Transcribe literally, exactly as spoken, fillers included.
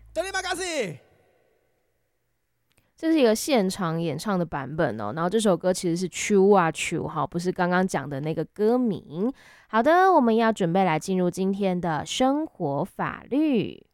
Terima kasih。 这是一个现场演唱的版本哦，然后这首歌其实是 True 啊 True 哈，不是刚刚讲的那个歌名。好的，我们要准备来进入今天的生活法律。